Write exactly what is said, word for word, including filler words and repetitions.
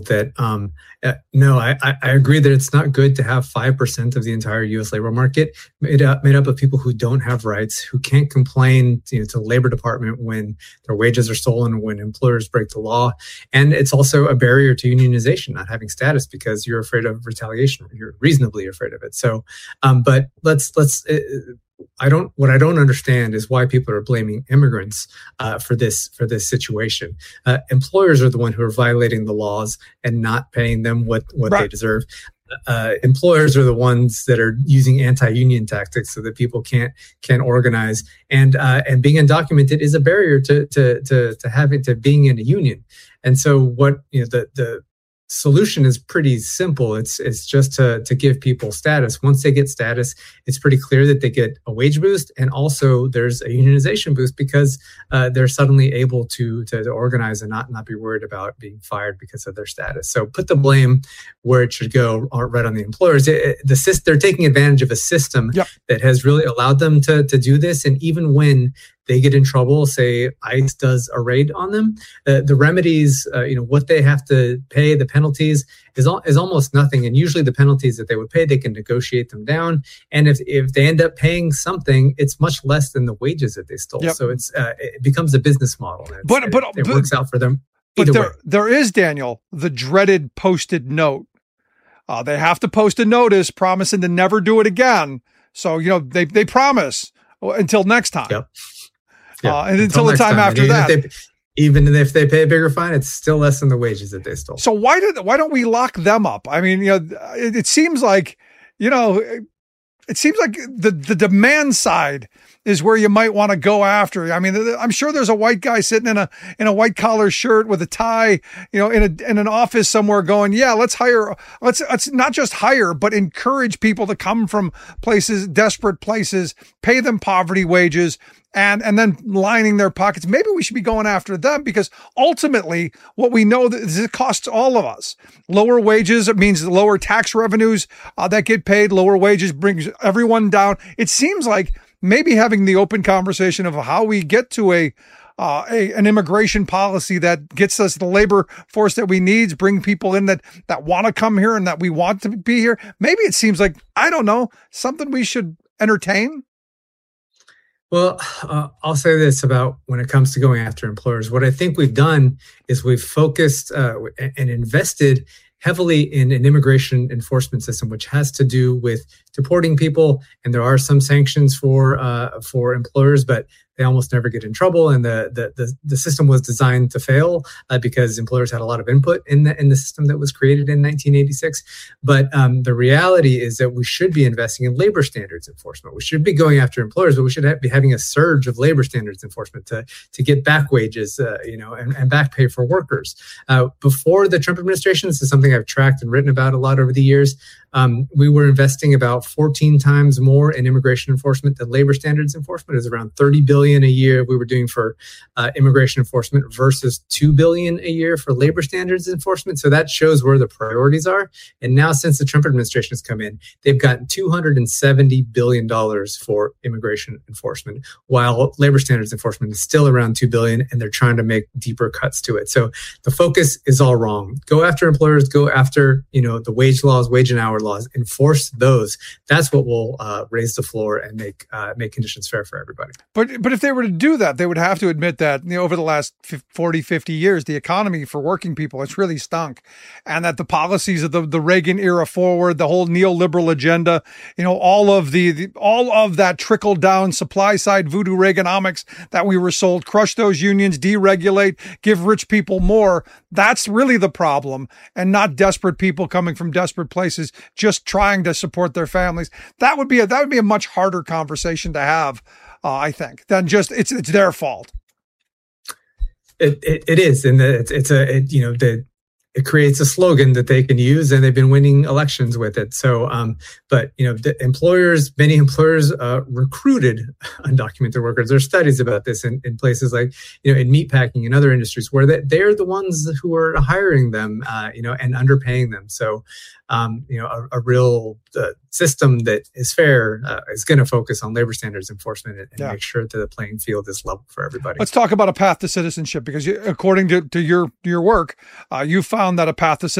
that um, uh, no, I, I agree that it's not good to have five percent of the entire U S labor market made up, made up of people who don't have rights, who can't complain you know, to the Labor Department when their wages are stolen, when employers break the law. And it's also a barrier to unionization, not having status because you're afraid of retaliation. You're reasonably afraid of it. So, um, but let's, let's, uh, I don't. What I don't understand is why people are blaming immigrants uh, for this for this situation. Uh, employers are the one who are violating the laws and not paying them what what right. they deserve. Uh, employers are the ones that are using anti-union tactics so that people can't can't organize. And uh, and being undocumented is a barrier to to to to having to being in a union. And so what you know the the. solution is pretty simple. It's it's just to to give people status. Once they get status, it's pretty clear that they get a wage boost, and also there's a unionization boost because uh, they're suddenly able to, to to organize and not not be worried about being fired because of their status. So put the blame where it should go, right on the employers. It, it, the system, they're taking advantage of a system yep. that has really allowed them to to do this, and even when they get in trouble, say ICE does a raid on them, uh, the remedies, uh, you know, what they have to pay, the penalties is al- is almost nothing. And usually the penalties that they would pay, they can negotiate them down. And if, if they end up paying something, it's much less than the wages that they stole. Yep. So it's uh, it becomes a business model. But but it, it but, works out for them. But there way. there is, Daniel, the dreaded posted note. Uh, they have to post a notice promising to never do it again. So you know they they promise until next time. Yep. Yeah, uh, and until, until the time, time. after even that, if they, even if they pay a bigger fine, it's still less than the wages that they stole. So why did why don't we lock them up? I mean, you know, it, it seems like you know, it seems like the the demand side is where you might want to go after. I mean, I'm sure there's a white guy sitting in a in a white collar shirt with a tie, you know, in a in an office somewhere, going, yeah, let's hire, let's let's not just hire, but encourage people to come from places, desperate places, pay them poverty wages. And and then lining their pockets. Maybe we should be going after them because ultimately what we know is it costs all of us. Lower wages, it means lower tax revenues uh, that get paid. Lower wages brings everyone down. It seems like maybe having the open conversation of how we get to a, uh, a an immigration policy that gets us the labor force that we need, bring people in that, that want to come here and that we want to be here. Maybe it seems like, I don't know, something we should entertain. Well, uh, I'll say this about when it comes to going after employers. What I think we've done is we've focused uh, and invested heavily in an immigration enforcement system, which has to do with deporting people. And there are some sanctions for uh, for employers, but they almost never get in trouble. And the the the, the system was designed to fail uh, because employers had a lot of input in the in the system that was created in nineteen eighty-six. But um, the reality is that we should be investing in labor standards enforcement. We should be going after employers, but we should have, be having a surge of labor standards enforcement to to get back wages, uh, you know, and, and back pay for workers. Uh, before the Trump administration, this is something I've tracked and written about a lot over the years. Um, we were investing about fourteen times more in immigration enforcement than labor standards enforcement. It was around thirty billion dollars a year we were doing for uh, immigration enforcement versus two billion dollars a year for labor standards enforcement. So that shows where the priorities are. And now since the Trump administration has come in, they've gotten two hundred seventy billion dollars for immigration enforcement, while labor standards enforcement is still around two billion dollars, and they're trying to make deeper cuts to it. So the focus is all wrong. Go after employers, go after, you know, the wage laws, wage and hour laws, enforce those. That's what will uh, raise the floor and make uh, make conditions fair for everybody. But but if they were to do that, they would have to admit that, you know, over the last forty, fifty years, the economy for working people, it's really stunk. And that the policies of the, the Reagan era forward, the whole neoliberal agenda, you know, all of the, the all of that trickle down supply side voodoo Reaganomics that we were sold, crush those unions, deregulate, give rich people more. That's really the problem, and not desperate people coming from desperate places just trying to support their families. That would be a, that would be a much harder conversation to have, uh, I think, than just it's it's their fault. It it, it is, and the, it's it's a it, you know the. It creates a slogan that they can use, and they've been winning elections with it. So, um, but you know, the employers, many employers uh, recruited undocumented workers. There's studies about this in, in places like, you know, in meatpacking and other industries where they, they're the ones who are hiring them, uh, you know, and underpaying them. So, um, you know, a, a real uh, system that is fair uh, is going to focus on labor standards enforcement and, and yeah. make sure that the playing field is level for everybody. Let's talk about a path to citizenship, because you, according to, to your your work, uh, you found found that a path to